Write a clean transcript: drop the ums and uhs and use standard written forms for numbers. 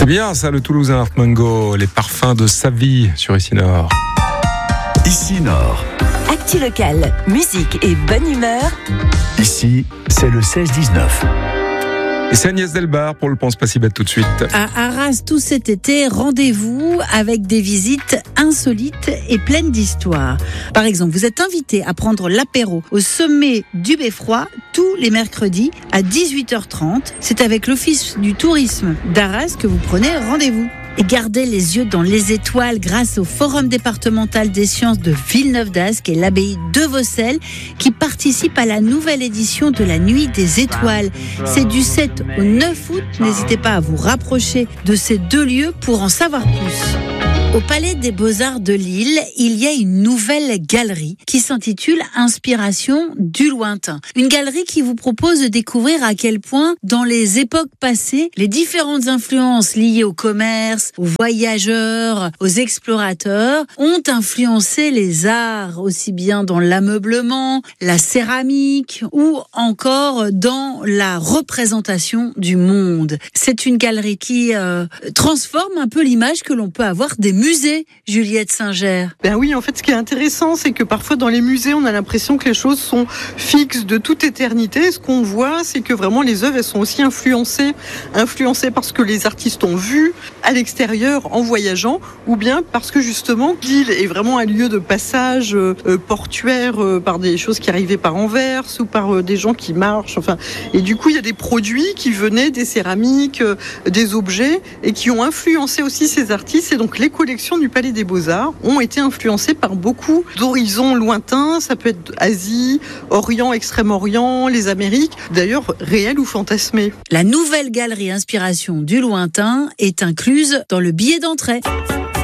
C'est bien ça, le Toulousain Art Mango, les parfums de sa vie sur Ici Nord. Ici Nord. Actu locale, musique et bonne humeur. Ici, c'est le 16-19. Et c'est Agnès Delbar pour le Pense pas si bête tout de suite. À Arras, tout cet été, rendez-vous avec des visites insolites et pleines d'histoires. Par exemple, vous êtes invité à prendre l'apéro au sommet du Beffroi tous les mercredis à 18h30. C'est avec l'Office du tourisme d'Arras que vous prenez rendez-vous. Et gardez les yeux dans les étoiles grâce au Forum départemental des sciences de Villeneuve-d'Ascq et l'abbaye de Vaucelles qui participent à la nouvelle édition de la Nuit des Étoiles. C'est du 7 au 9 août. N'hésitez pas à vous rapprocher de ces deux lieux pour en savoir plus. Au Palais des Beaux-Arts de Lille, il y a une nouvelle galerie qui s'intitule Inspiration du lointain. Une galerie qui vous propose de découvrir à quel point, dans les époques passées, les différentes influences liées au commerce, aux voyageurs, aux explorateurs, ont influencé les arts, aussi bien dans l'ameublement, la céramique ou encore dans la représentation du monde. C'est une galerie qui transforme un peu l'image que l'on peut avoir des musées, Juliette Singer. Ben oui, en fait, ce qui est intéressant, c'est que parfois dans les musées, on a l'impression que les choses sont fixes de toute éternité. Ce qu'on voit, c'est que vraiment les œuvres, elles sont aussi influencées parce que les artistes ont vu à l'extérieur en voyageant, ou bien parce que justement, l'île est vraiment un lieu de passage portuaire par des choses qui arrivaient par Anvers ou par des gens qui marchent. Enfin, et du coup, il y a des produits qui venaient des céramiques, des objets, et qui ont influencé aussi ces artistes. Et donc, les collections du Palais des Beaux-Arts ont été influencées par beaucoup d'horizons lointains. Ça peut être Asie, Orient, Extrême-Orient, les Amériques, d'ailleurs réelles ou fantasmées. La nouvelle galerie Inspiration du lointain est incluse dans le billet d'entrée.